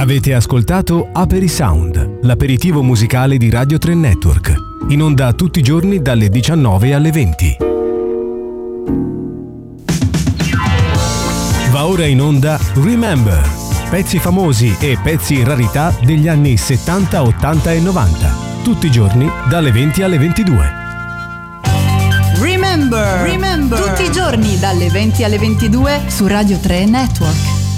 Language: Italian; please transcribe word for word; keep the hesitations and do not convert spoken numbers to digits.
Avete ascoltato Aperi Sound, l'aperitivo musicale di Radio tre Network, in onda tutti i giorni dalle diciannove alle venti. Va ora in onda Remember, pezzi famosi e pezzi rarità degli anni settanta, ottanta e novanta, tutti i giorni dalle venti alle ventidue. Remember, Remember, tutti i giorni dalle venti alle ventidue su Radio tre Network.